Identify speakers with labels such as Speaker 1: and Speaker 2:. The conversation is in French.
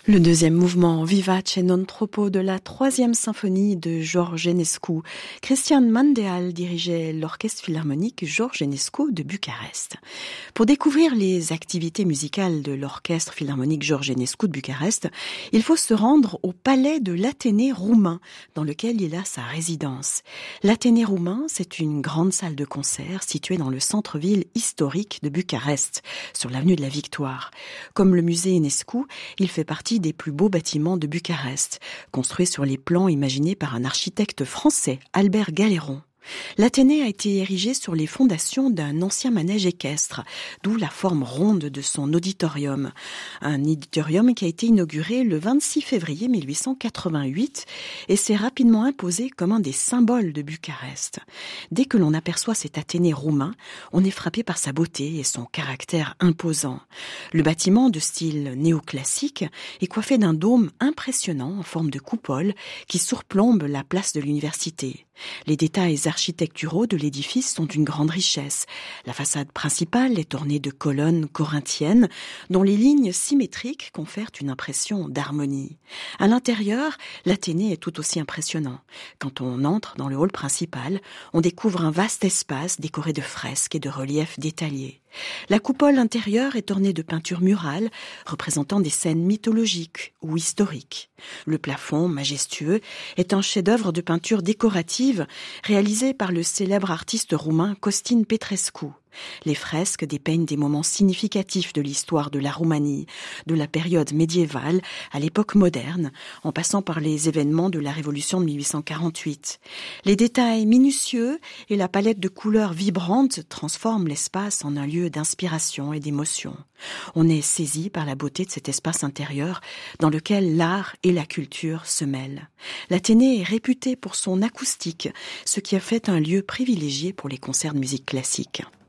Speaker 1: Le deuxième mouvement Vivace non troppo de la troisième symphonie de George Enescu. Cristian Mandeal dirigeait l'orchestre philharmonique George Enescu de Bucarest. Pour découvrir les activités musicales de l'orchestre philharmonique George Enescu de Bucarest, il faut se rendre au palais de l'Athénée roumain, dans lequel il a sa résidence. L'Athénée roumain, c'est une grande salle de concert située dans le centre-ville historique de Bucarest, sur l'avenue de la Victoire. Comme le musée Enescu, il fait partie des plus beaux bâtiments de Bucarest, construits sur les plans imaginés par un architecte français, Albert Galeron. L'Athénée a été érigée sur les fondations d'un ancien manège équestre, d'où la forme ronde de son auditorium. Un auditorium qui a été inauguré le 26 février 1888 et s'est rapidement imposé comme un des symboles de Bucarest. Dès que l'on aperçoit cet Athénée roumain, on est frappé par sa beauté et son caractère imposant. Le bâtiment de style néoclassique est coiffé d'un dôme impressionnant en forme de coupole qui surplombe la place de l'université. Les détails architecturaux de l'édifice sont d'une grande richesse. La façade principale est ornée de colonnes corinthiennes dont les lignes symétriques confèrent une impression d'harmonie. À l'intérieur, l'Athénée est tout aussi impressionnant. Quand on entre dans le hall principal, on découvre un vaste espace décoré de fresques et de reliefs détaillés. La coupole intérieure est ornée de peintures murales représentant des scènes mythologiques ou historiques. Le plafond, majestueux, est un chef-d'œuvre de peinture décorative réalisé par le célèbre artiste roumain Costin Petrescu. Les fresques dépeignent des moments significatifs de l'histoire de la Roumanie, de la période médiévale à l'époque moderne, en passant par les événements de la Révolution de 1848. Les détails minutieux et la palette de couleurs vibrantes transforment l'espace en un lieu d'inspiration et d'émotion. On est saisi par la beauté de cet espace intérieur dans lequel l'art et la culture se mêlent. L'Athénée est réputée pour son acoustique, ce qui a fait un lieu privilégié pour les concerts de musique classique.